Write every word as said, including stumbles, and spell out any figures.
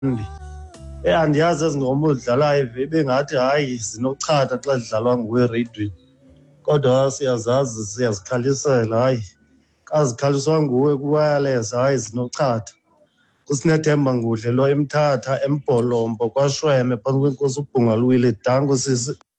Eh andiyazi ezingoma odlalayo bengathi hayi zinochatha xa zidlalwa nguwe eradweni. Kodwa siyazazi siyazikhalisela hayi. Xa zikhaliswa nguwe ku-wireless hayi zinochatha. Kusinethemba Ngudle lo eMthatha, eMbholombo, kwaShweme phambi kwenkosi uBhungalwile Danko sisi.